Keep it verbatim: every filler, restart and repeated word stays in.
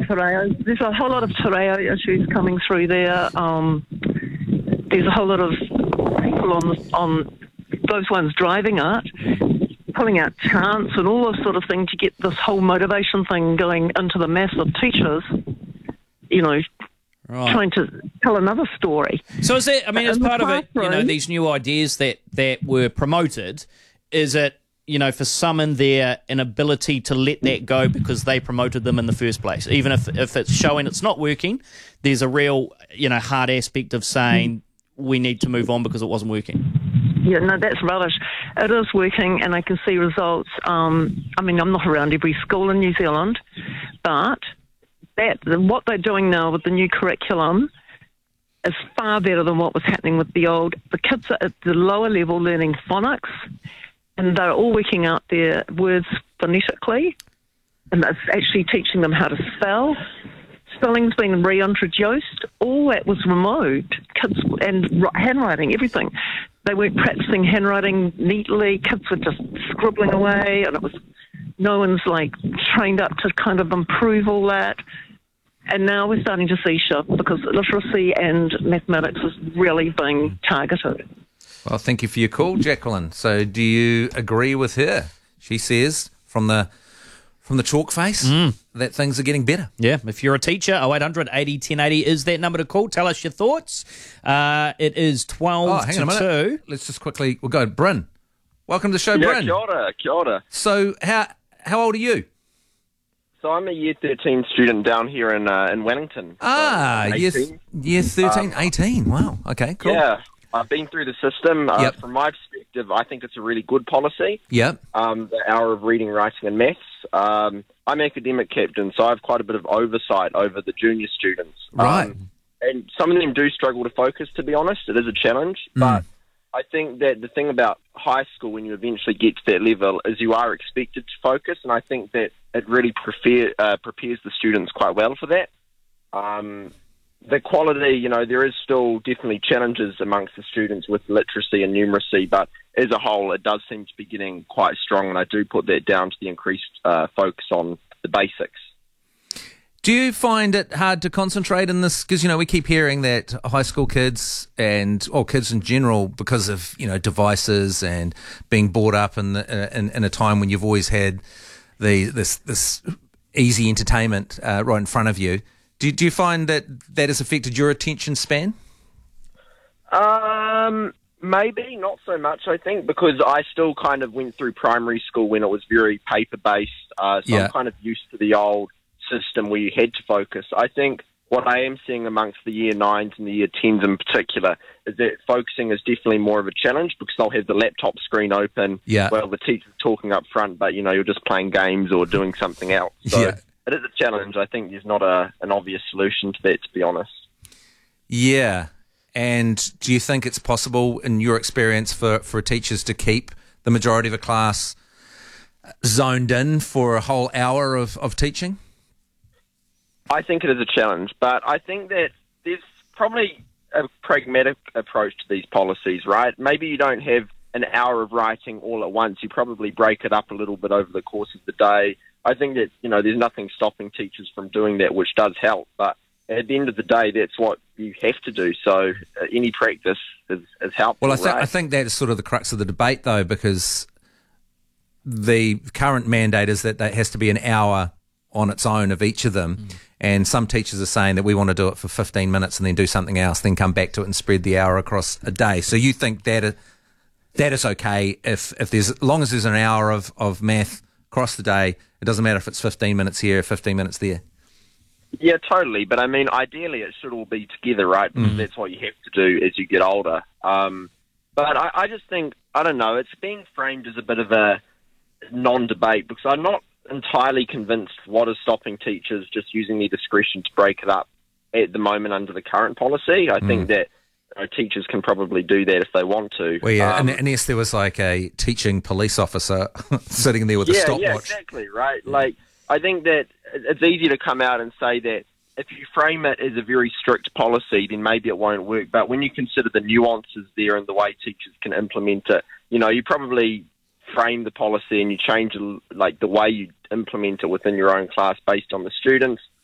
te reo. There's a whole lot of te reo issues coming through there. Um, there's a whole lot of people on the, on those ones driving it, pulling out chants and all this sort of thing to get this whole motivation thing going into the mass of teachers, you know, right. trying to tell another story. So is that, I mean, as In part the of it, you know, these new ideas that, that were promoted, is it, you know, for some in there, an ability to let that go because they promoted them in the first place? Even if, if it's showing it's not working, there's a real, you know, hard aspect of saying we need to move on because it wasn't working. Yeah, no, that's rubbish. It is working, and I can see results. Um, I mean, I'm not around every school in New Zealand, but that what they're doing now with the new curriculum is far better than what was happening with the old. The kids are at the lower level learning phonics, and they're all working out their words phonetically, and it's actually teaching them how to spell. Spelling's been reintroduced. All that was removed. Kids and handwriting, everything. They weren't practicing handwriting neatly. Kids were just scribbling away, and it was no one's like trained up to kind of improve all that. And now we're starting to see shift because literacy and mathematics is really being targeted. Well, thank you for your call, Jacqueline. So do you agree with her? She says from the from the chalk face mm. that things are getting better. Yeah, if you're a teacher, oh eight hundred eighty ten eighty is that number to call. Tell us your thoughts. Uh, it is twelve oh, hang to on a minute. two. Let's just quickly, we'll go. Bryn, welcome to the show, yeah, Bryn. Kia ora, kia ora. So how how old are you? So I'm a year thirteen student down here in uh, in Wellington. Ah, so yes, year thirteen, um, eighteen. Wow, okay, cool. Yeah, I've been through the system. Uh, yep. From my perspective, I think it's a really good policy. Yep. Um, the hour of reading, writing and maths. Um, I'm academic captain, so I have quite a bit of oversight over the junior students. Right. Um, and some of them do struggle to focus, to be honest. It is a challenge. Mm. But I think that the thing about high school, when you eventually get to that level, is you are expected to focus, and I think that it really prepare, uh, prepares the students quite well for that. Um, the quality, you know, there is still definitely challenges amongst the students with literacy and numeracy, but as a whole, it does seem to be getting quite strong, and I do put that down to the increased uh, focus on the basics. Do you find it hard to concentrate in this? Because, you know, we keep hearing that high school kids and, or kids in general, because of, you know, devices and being brought up in, the, in, in a time when you've always had the this this easy entertainment uh, right in front of you. Do, do you find that that has affected your attention span? Um, maybe, not so much, I think, because I still kind of went through primary school when it was very paper-based, uh, so yeah. I'm kind of used to the old system where you had to focus. I think what I am seeing amongst the year nines and the year tens in particular is that focusing is definitely more of a challenge because they'll have the laptop screen open yeah. while the teacher's talking up front, but, you know, you're just playing games or doing something else. So yeah. it is a challenge. I think there's not a an obvious solution to that, to be honest. Yeah. And do you think it's possible, in your experience, for, for teachers to keep the majority of a class zoned in for a whole hour of, of teaching? I think it is a challenge, but I think that there's probably a pragmatic approach to these policies, right? Maybe you don't have an hour of writing all at once. You probably break it up a little bit over the course of the day. I think that, you know, there's nothing stopping teachers from doing that, which does help. But at the end of the day, that's what you have to do. So uh, any practice is, is helpful, Well, I, th- right? I think that is sort of the crux of the debate, though, because the current mandate is that it has to be an hour on its own of each of them. Mm. And some teachers are saying that we want to do it for fifteen minutes and then do something else, then come back to it and spread the hour across a day. So you think that that is okay if, if there's, as long as there's an hour of, of math across the day, it doesn't matter if it's fifteen minutes here or fifteen minutes there? Yeah, totally. But I mean, ideally it should all be together, right? Because mm. that's what you have to do as you get older. Um, but I, I just think, I don't know, it's being framed as a bit of a non-debate because I'm not entirely convinced what is stopping teachers just using their discretion to break it up at the moment under the current policy. I mm. think that you know, teachers can probably do that if they want to. Well, yeah, um, unless there was like a teaching police officer sitting there with a yeah, stopwatch. Yeah, exactly, right? Like, I think that it's easy to come out and say that if you frame it as a very strict policy, then maybe it won't work. But when you consider the nuances there and the way teachers can implement it, you know, you probably frame the policy and you change like the way you implement it within your own class based on the students.